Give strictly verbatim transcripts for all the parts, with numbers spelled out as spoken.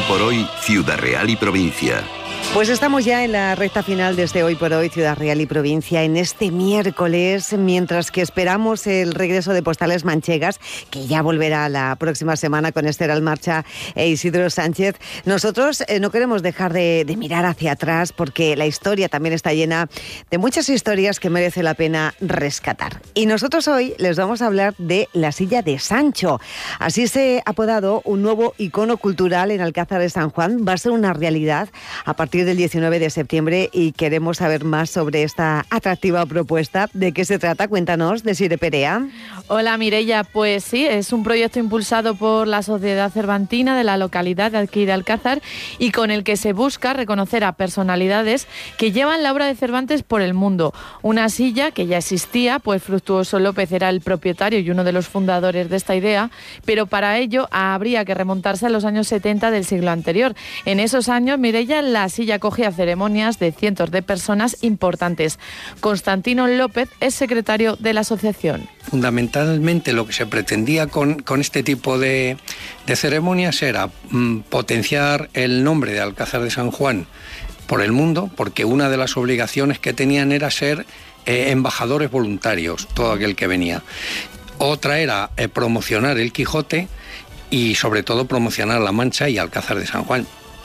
por Hoy, Ciudad Real y Provincia. Pues estamos ya en la recta final desde Hoy por Hoy, Ciudad Real y Provincia, en este miércoles, mientras que esperamos el regreso de Postales Manchegas, que ya volverá la próxima semana con Esther Almarcha e Isidro Sánchez. Nosotros eh, no queremos dejar de, de mirar hacia atrás, porque la historia también está llena de muchas historias que merece la pena rescatar. Y nosotros hoy les vamos a hablar de la silla de Sancho. Así se ha apodado un nuevo icono cultural en Alcázar de San Juan. Va a ser una realidad a partir del diecinueve de septiembre y queremos saber más sobre esta atractiva propuesta. ¿De qué se trata? Cuéntanos, Desiree Perea. Hola, Mireia. Pues sí, es un proyecto impulsado por la Sociedad Cervantina de la localidad de aquí de Alcázar y con el que se busca reconocer a personalidades que llevan la obra de Cervantes por el mundo. Una silla que ya existía, pues Fructuoso López era el propietario y uno de los fundadores de esta idea, pero para ello habría que remontarse a los años setenta del siglo anterior. En esos años, Mireia, la silla acogía ceremonias de cientos de personas importantes. Constantino López es secretario de la asociación. Fundamentalmente lo que se pretendía con, con este tipo de, de ceremonias era mm, potenciar el nombre de Alcázar de San Juan por el mundo, porque una de las obligaciones que tenían era ser eh, embajadores voluntarios, todo aquel que venía. Otra era eh, promocionar el Quijote y sobre todo promocionar La Mancha y Alcázar de San Juan.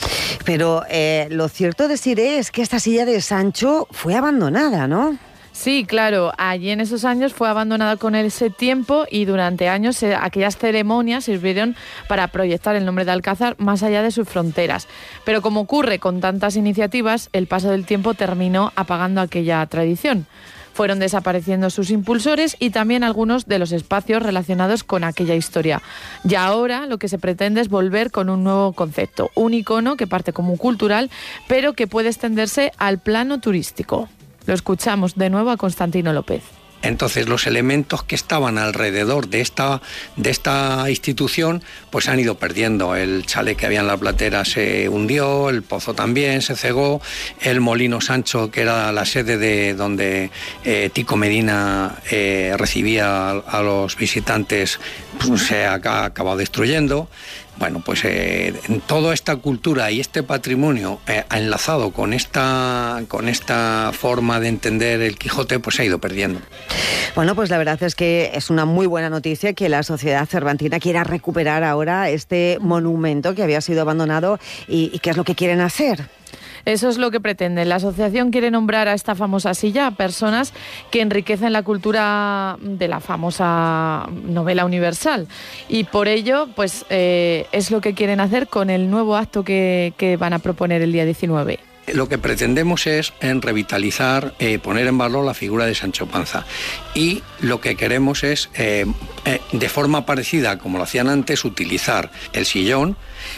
Pero eh, lo cierto, Desiree, es que esta silla de Sancho fue abandonada, ¿no? Sí, claro, allí en esos años fue abandonada con ese tiempo y durante años eh, aquellas ceremonias sirvieron para proyectar el nombre de Alcázar más allá de sus fronteras. Pero como ocurre con tantas iniciativas, el paso del tiempo terminó apagando aquella tradición. Fueron desapareciendo sus impulsores y también algunos de los espacios relacionados con aquella historia. Y ahora lo que se pretende es volver con un nuevo concepto, un icono que parte como cultural, pero que puede extenderse al plano turístico. Lo escuchamos de nuevo a Constantino López. Entonces los elementos que estaban alrededor de esta, de esta institución pues han ido perdiendo. El chalet que había en la Platera se hundió, el pozo también se cegó, el Molino Sancho, que era la sede de donde eh, Tico Medina eh, recibía a, a los visitantes, pues, se ha, ha acabado destruyendo. Bueno, pues eh, toda esta cultura y este patrimonio eh, enlazado con esta, con esta forma de entender el Quijote, pues se ha ido perdiendo. Bueno, pues la verdad es que es una muy buena noticia que la Sociedad Cervantina quiera recuperar ahora este monumento que había sido abandonado y, y ¿qué es lo que quieren hacer? Eso es lo que pretende. La asociación quiere nombrar a esta famosa silla a personas que enriquecen la cultura de la famosa novela universal. Y por ello, pues eh, es lo que quieren hacer con el nuevo acto que, que van a proponer el día diecinueve. Lo que pretendemos es en revitalizar, eh, poner en valor la figura de Sancho Panza. Y lo que queremos es, eh, eh, de forma parecida como lo hacían antes, utilizar el sillón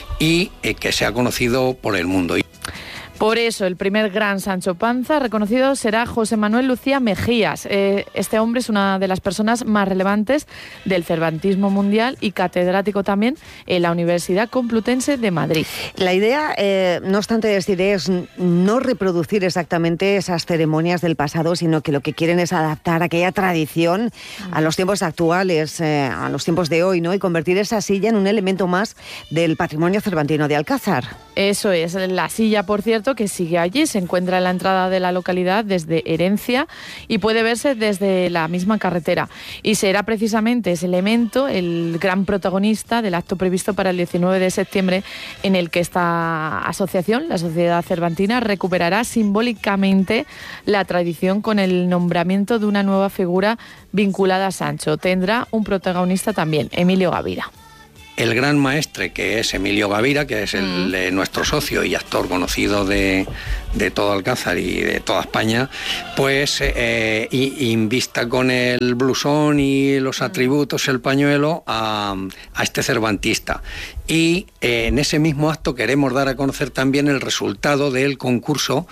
y eh, que sea conocido por el mundo. Por eso, el primer gran Sancho Panza reconocido será José Manuel Lucía Mejías. Eh, este hombre es una de las personas más relevantes del cervantismo mundial y catedrático también en la Universidad Complutense de Madrid. La idea, eh, no obstante, decir, es no reproducir exactamente esas ceremonias del pasado, sino que lo que quieren es adaptar aquella tradición a los tiempos actuales, eh, a los tiempos de hoy, ¿no? Y convertir esa silla en un elemento más del patrimonio cervantino de Alcázar. Eso es, la silla, por cierto, que sigue allí, se encuentra en la entrada de la localidad desde Herencia y puede verse desde la misma carretera. Y será precisamente ese elemento el gran protagonista del acto previsto para el diecinueve de septiembre, en el que esta asociación, la Sociedad Cervantina, recuperará simbólicamente la tradición con el nombramiento de una nueva figura vinculada a Sancho. Tendrá un protagonista también, Emilio Gavira. El gran maestre, que es Emilio Gavira, que es el, mm. eh, nuestro socio y actor conocido de, de todo Alcázar y de toda España, pues eh, invista con el blusón y los atributos, el pañuelo, a, a este cervantista. Y eh, en ese mismo acto queremos dar a conocer también el resultado del concurso